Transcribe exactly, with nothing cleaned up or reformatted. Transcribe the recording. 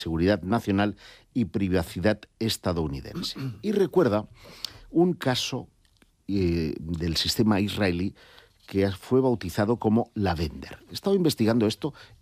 seguridad nacional y privacidad estadounidense. Y recuerda un caso eh, del sistema israelí que fue bautizado como Lavender. He estado investigando esto